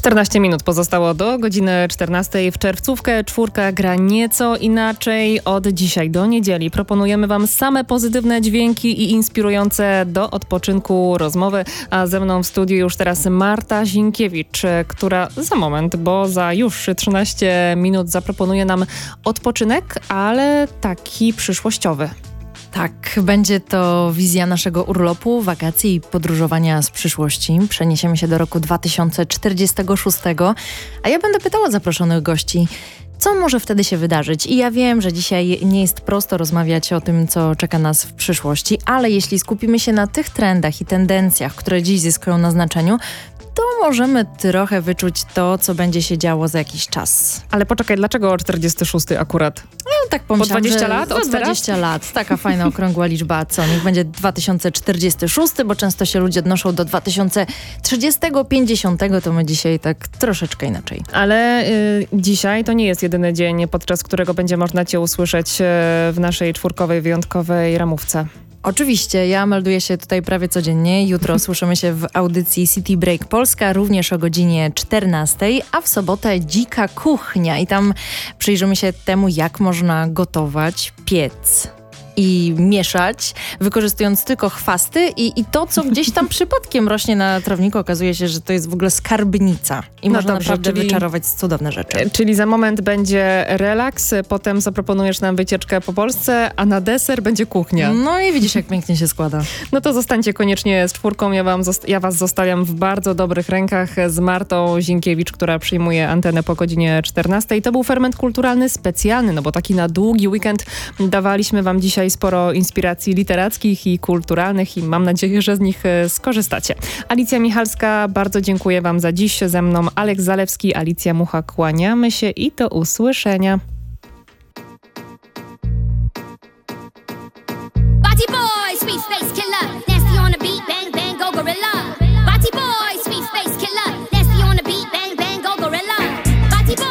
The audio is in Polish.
14 minut pozostało do godziny 14. W czerwcówkę czwórka gra nieco inaczej. Od dzisiaj do niedzieli proponujemy Wam same pozytywne dźwięki i inspirujące do odpoczynku rozmowy. A ze mną w studiu już teraz Marta Zinkiewicz, która za moment, bo za już 13 minut zaproponuje nam odpoczynek, ale taki przyszłościowy. Tak, będzie to wizja naszego urlopu, wakacji i podróżowania z przyszłości. Przeniesiemy się do roku 2046, a ja będę pytała zaproszonych gości, co może wtedy się wydarzyć. I ja wiem, że dzisiaj nie jest prosto rozmawiać o tym, co czeka nas w przyszłości, ale jeśli skupimy się na tych trendach i tendencjach, które dziś zyskują na znaczeniu, to możemy trochę wyczuć to, co będzie się działo za jakiś czas. Ale poczekaj, dlaczego 46 akurat? No tak pomyślałam, po 20 że lat? Od 20 lat. Taka fajna, okrągła liczba. Co? Niech będzie 2046, bo często się ludzie odnoszą do 2030, 50, to my dzisiaj tak troszeczkę inaczej. Ale dzisiaj to nie jest jedyny dzień, podczas którego będzie można Cię usłyszeć w naszej czwórkowej, wyjątkowej ramówce. Oczywiście, ja melduję się tutaj prawie codziennie. Jutro słyszymy się w audycji City Break Polska, również o godzinie 14, a w sobotę Dzika Kuchnia. I tam przyjrzymy się temu, jak można gotować, piec i mieszać, wykorzystując tylko chwasty i to, co gdzieś tam przypadkiem rośnie na trawniku. Okazuje się, że to jest w ogóle skarbnica i można naprawdę wyczarować cudowne rzeczy. Czyli za moment będzie relaks, potem zaproponujesz nam wycieczkę po Polsce, a na deser będzie kuchnia. No i widzisz, jak pięknie się składa. No to zostańcie koniecznie z czwórką. Ja was zostawiam w bardzo dobrych rękach z Martą Zinkiewicz, która przyjmuje antenę po godzinie 14. To był Ferment Kulturalny specjalny, no bo taki na długi weekend dawaliśmy Wam dzisiaj sporo inspiracji literackich i kulturalnych i mam nadzieję, że z nich skorzystacie. Alicja Michalska, bardzo dziękuję Wam za dziś. Ze mną Aleks Zalewski, Alicja Mucha. Kłaniamy się i do usłyszenia. Body boy, sweet face.